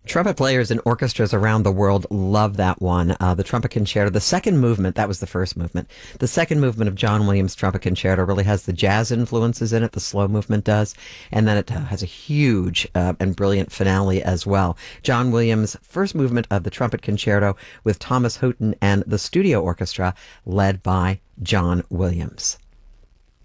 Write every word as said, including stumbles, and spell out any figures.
Trumpet players and orchestras around the world love that one. Uh, the Trumpet Concerto, the second movement, that was the first movement. The second movement of John Williams' Trumpet Concerto really has the jazz influences in it, the slow movement does, and then it uh, has a huge uh, and brilliant finale as well. John Williams' first movement of the Trumpet Concerto with Thomas Houghton and the studio orchestra led by John Williams.